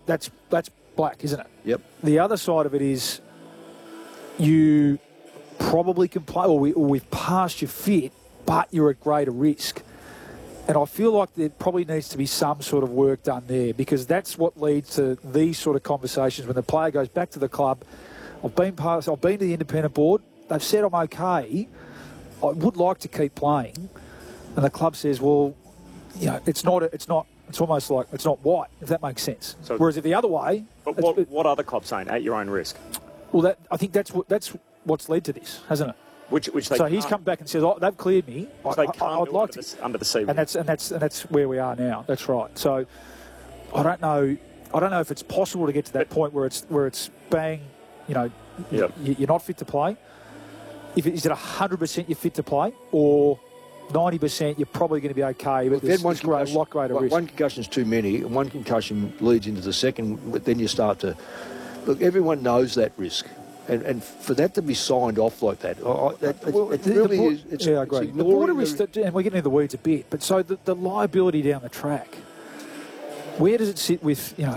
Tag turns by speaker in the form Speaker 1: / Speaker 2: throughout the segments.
Speaker 1: that's black, isn't it?
Speaker 2: Yep.
Speaker 1: The other side of it is you probably can play, or we've passed your fit, but you're at greater risk. And I feel like there probably needs to be some sort of work done there, because that's what leads to these sort of conversations when the player goes back to the club. I've been to the independent board. They've said I'm okay. I would like to keep playing, and the club says, well, you know, it's almost like it's not white, if that makes sense.
Speaker 3: So,
Speaker 1: whereas if the other way,
Speaker 3: but what are the clubs saying? At your own risk.
Speaker 1: Well, I think that's what's led to this, hasn't it?
Speaker 3: Which they
Speaker 1: so he's come back and says, "Oh, they've cleared me. I'd like to
Speaker 3: under the sea."
Speaker 1: And that's where we are now. That's right. So I don't know if it's possible to get to that point where it's bang. You know, you're not fit to play. Is it 100% you're fit to play, or 90% you're probably going to be okay, but there's a lot greater risk.
Speaker 2: One concussion's too many, and one concussion leads into the second, but then you start to... Look, everyone knows that risk. And for that to be signed off like that, it really is...
Speaker 1: I agree. The border risk, and we're getting into the weeds a bit, but so the liability down the track, where does it sit with, you know,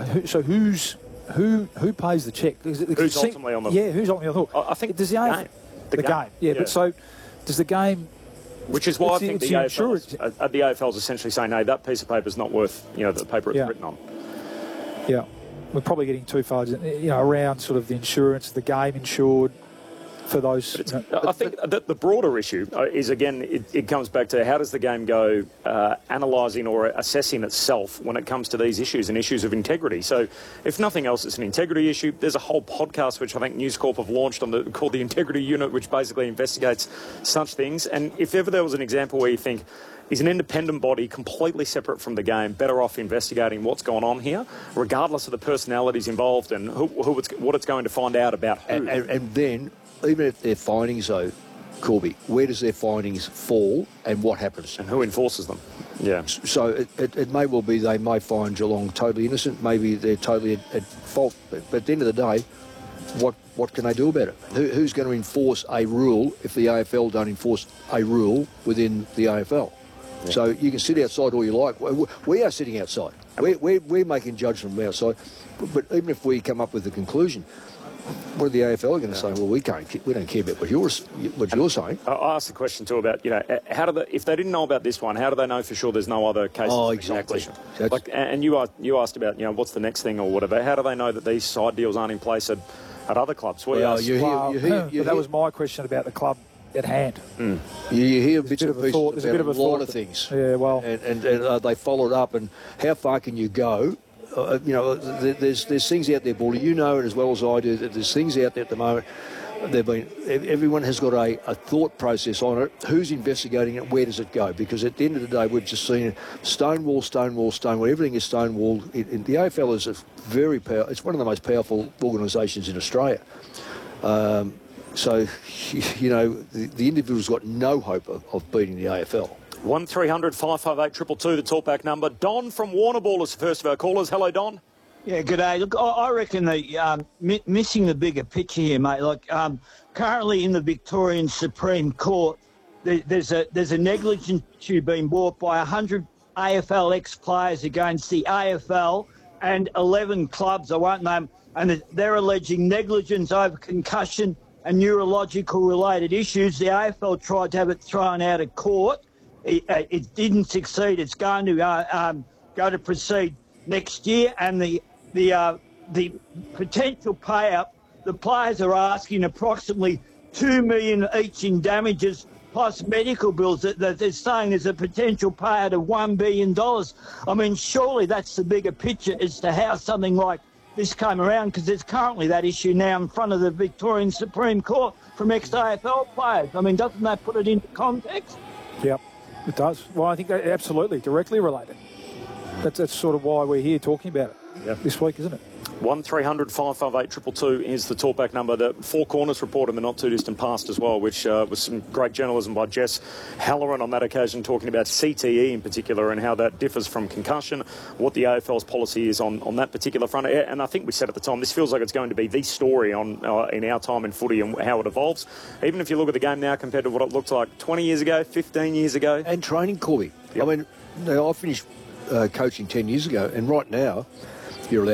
Speaker 1: who pays the check?
Speaker 3: Who's ultimately on the...
Speaker 1: Yeah, who's ultimately on the hook?
Speaker 3: I think
Speaker 1: does the game.
Speaker 3: Yeah,
Speaker 1: but so does the game...
Speaker 3: Which is why I think the AFL's essentially saying, no, that piece of paper's not worth, you know, the paper it's written on.
Speaker 1: Yeah. We're probably getting too far, you know, around sort of the insurance, the game insured for those.
Speaker 3: I think that the broader issue is, again, it comes back to how does the game go analysing or assessing itself when it comes to these issues and issues of integrity. So if nothing else, it's an integrity issue. There's a whole podcast which I think News Corp have launched called the Integrity Unit, which basically investigates such things. And if ever there was an example where you think, is an independent body completely separate from the game better off investigating what's going on here, regardless of the personalities involved and what it's going to find out about who?
Speaker 2: And then, even if their findings, though, Corby, where does their findings fall and what happens?
Speaker 3: And who enforces them? Yeah.
Speaker 2: So it may well be they may find Geelong totally innocent, maybe they're totally at fault, but at the end of the day, what can they do about it? Who's going to enforce a rule if the AFL don't enforce a rule within the AFL? Yeah. So you can sit outside all you like. We are sitting outside. We're making judgment from outside. But even if we come up with a conclusion, what are the AFL going to say? Well, we don't care about what you're saying.
Speaker 3: I asked the question too about, you know, if they didn't know about this one, how do they know for sure there's no other cases?
Speaker 2: Oh, exactly.
Speaker 3: And you asked about, you know, what's the next thing or whatever. How do they know that these side deals aren't in place at other clubs?
Speaker 1: That was my question about the club at hand.
Speaker 2: You hear bits and pieces about a lot of things.
Speaker 1: Yeah, well,
Speaker 2: and they follow it up. And how far can you go? You know, there's things out there, Baldy. You know it as well as I do. That there's things out there at the moment. Everyone has got a thought process on it. Who's investigating it? Where does it go? Because at the end of the day, we've just seen Stonewall. Everything is stonewalled. The AFL is it's one of the most powerful organisations in Australia. So, you know, the individual's got no hope of beating the AFL.
Speaker 3: 1300 558 222, the talkback number. Don from Warrnambool is the first of our callers. Hello, Don.
Speaker 4: Yeah, good day. Look, I reckon that missing the bigger picture here, mate. Like currently in the Victorian Supreme Court, there's a negligence issue being brought by 100 AFL ex-players against the AFL and 11 clubs, I won't name, and they're alleging negligence over concussion and neurological related issues. The AFL tried to have it thrown out of court. It didn't succeed. It's going to go to proceed next year, and the potential payout, the players are asking approximately $2 million each in damages plus medical bills. That they're saying there's a potential payout of $1 billion. I mean, surely that's the bigger picture as to how something like this came around, because there's currently that issue now in front of the Victorian Supreme Court from ex-AFL players. I mean, doesn't that put it into context?
Speaker 1: Yep, it does. Well, I think that absolutely directly related. That's sort of why we're here talking about it this week, isn't it?
Speaker 3: 1300 558 222 is the talkback number. The Four Corners report in the not-too-distant past as well, which was some great journalism by Jess Halloran on that occasion, talking about CTE in particular and how that differs from concussion, what the AFL's policy is on that particular front. And I think we said at the time, this feels like it's going to be the story in our time in footy and how it evolves. Even if you look at the game now compared to what it looked like 20 years ago, 15 years ago.
Speaker 2: And training, Corby. Yep. I mean, I finished coaching 10 years ago, and right now, you're allowed